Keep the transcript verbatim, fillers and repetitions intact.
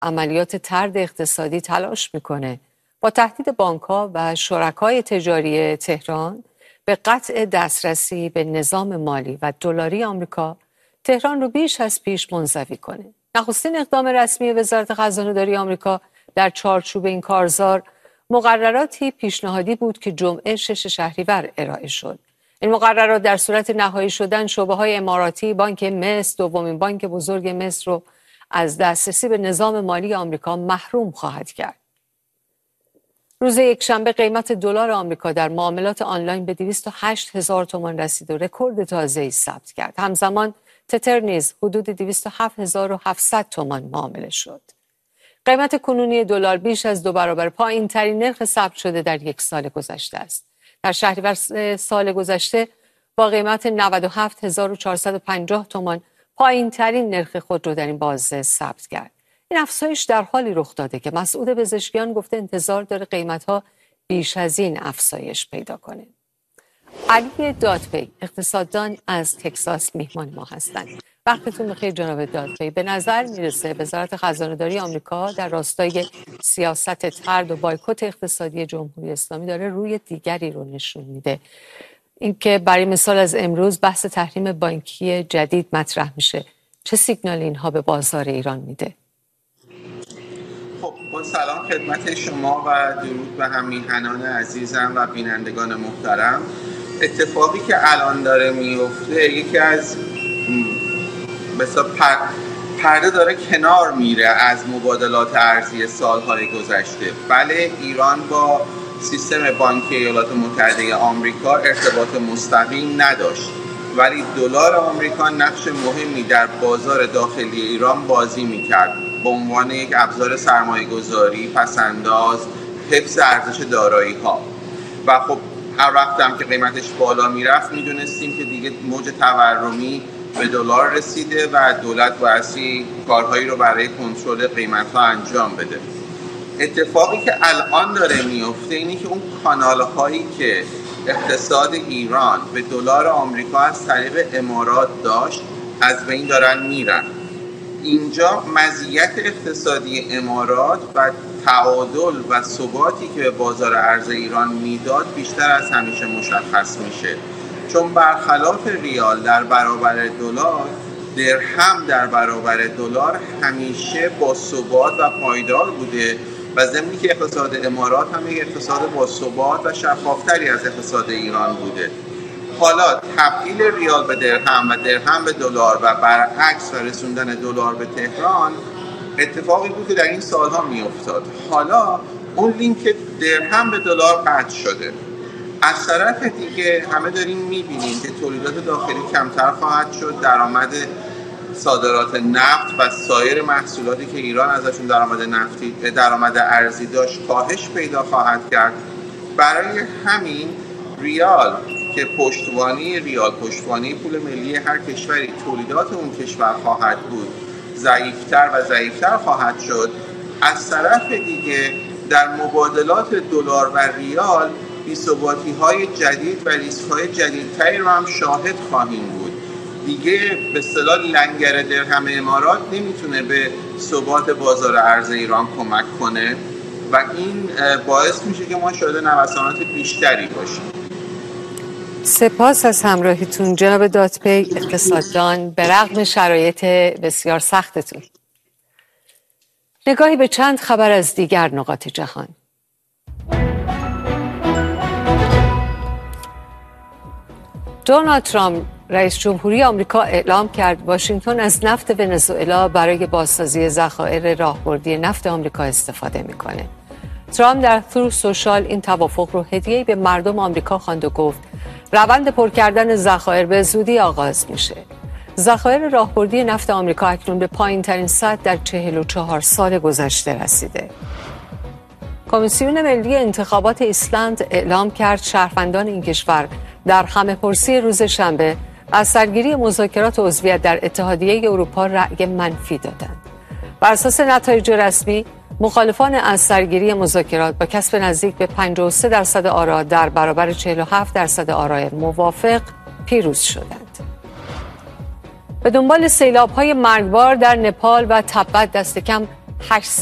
عملیات طرد اقتصادی تلاش میکنه با تهدید بانک‌ها و شرکای تجاری تهران به قطع دسترسی به نظام مالی و دلاری آمریکا، تهران رو بیش از پیش منزوی کنه. نخستین اقدام رسمی وزارت خزانه‌داری آمریکا در چارچوب این کارزار مقرراتی پیشنهادی بود که جمعه شش شهریور ارائه شد. این مقررات در صورت نهایی شدن شعبه‌های اماراتی بانک مصر، دومین بانک بزرگ مصر، رو از دسترسی به نظام مالی آمریکا محروم خواهد کرد. روز یکشنبه قیمت دلار آمریکا در معاملات آنلاین به دویست و هشت هزار تومان رسید و رکورد تازه‌ای ثبت کرد. همزمان تتر نیز حدود دویست و هفت هزار و هفتصد تومان معامله شد. قیمت کنونی دلار بیش از دو برابر پایین‌ترین نرخ ثبت شده در یک سال گذشته است. در شهریور سال گذشته با قیمت نود و هفت هزار و چهارصد و پنجاه تومان پایین‌ترین نرخ خود را در این بازه ثبت کرد. این افزایش در حالی رخ داده که مسعود پزشکیان گفته انتظار داره قیمت‌ها بیش از این افزایش پیدا کنه. علی دادپی اقتصاددان از تگزاس میهمان ما هستند. وقتتون بخیر جناب دادپی. به نظر میرسه وزارت خزانه‌داری آمریکا در راستای سیاست طرد و بایکوت اقتصادی جمهوری اسلامی داره روی دیگری رو نشون میده. اینکه برای مثال از امروز بحث تحریم بانکی جدید مطرح میشه. چه سیگنالی اینها به بازار ایران میده؟ خب با سلام خدمت شما و درود به هم میهنان عزیزم و بینندگان محترم. اتفاقی که الان داره میفته یکی از مثلا پر... پرده داره کنار میره از مبادلات ارزی سالهای گذشته. بله ایران با سیستم بانکی ایالات متحده آمریکا ارتباط مستقیم نداشت، ولی دلار آمریکا نقش مهمی در بازار داخلی ایران بازی میکرد به عنوان یک ابزار سرمایه گذاری، پسنداز، حفظ ارزش دارایی ها. و خب هر وقت هم که قیمتش بالا میرفت میدونستیم که دیگه موج تورمی به دلار رسیده و دولت بایستی کارهایی رو برای کنترل قیمت ها انجام بده. اتفاقی که الان داره میفته اینه که اون کانال هایی که اقتصاد ایران به دلار آمریکا از طریق امارات داشت از بین دارن میرن. اینجا مزیت اقتصادی امارات و تعادل و ثباتی که به بازار ارز ایران میداد بیشتر از همیشه مشخص میشه، چون برخلاف ریال در برابر دلار، درهم در برابر دلار همیشه با ثبات و پایدار بوده و ضمنی که اقتصاد امارات هم یک اقتصاد با ثبات و شفافتری از اقتصاد ایران بوده. حالا تبدیل ریال به درهم و درهم به دلار و برعکس و رسوندن دلار به تهران اتفاقی بود که در این سالها میافتاد. حالا اون لینک درهم به دلار قطع شده. از طرف دیگه همه داریم میبینیم که تولیدات داخلی کمتر خواهد شد، درآمد صادرات نفت و سایر محصولاتی که ایران ازشون درآمد نفتی درآمد ارزی داشت کاهش پیدا خواهد کرد. برای همین ریال که پشتوانه ریال پشتوانه پول ملی هر کشوری تولیدات اون کشور خواهد بود ضعیفتر و ضعیفتر خواهد شد. از طرف دیگه در مبادلات دلار و ریال بی‌ثباتی‌های جدید و ریسک‌های جدیدتری رو هم شاهد خواهیم بود. دیگه به اصطلاح لنگر درهم امارات نمیتونه به ثبات بازار ارز ایران کمک کنه و این باعث میشه که ما شاهد نوسانات بیشتری باشیم. سپاس از همراهیتون جناب دادپی اقتصاددان به رغم شرایط بسیار سختتون. نگاهی به چند خبر از دیگر نقاط جهان. دونالد ترامپ رئیس جمهوری آمریکا اعلام کرد واشنگتن از نفت ونزوئلا برای بازسازی ذخایر راهبردی نفت آمریکا استفاده میکنه. ترامپ در تروث سوشال این توافق رو هدیه‌ای به مردم آمریکا خواند و گفت روند پر کردن ذخایر به زودی آغاز میشه. ذخایر راهبردی نفت آمریکا اکنون به پایین‌ترین سطح در چهل و چهار سال گذشته رسیده. کمیسیون ملی انتخابات ایسلند اعلام کرد شهروندان این کشور در همه‌پرسی روز شنبه از سرگیری مذاکرات عضویت در اتحادیه اروپا رأی منفی دادند. بر اساس نتایج رسمی، مخالفان از سرگیری مذاکرات با کسب نزدیک به پنجاه و سه درصد آرا در برابر چهل و هفت درصد آرای موافق پیروز شدند. به دنبال سیلاب‌های مرگبار در نپال و تبت دست کم هشتصد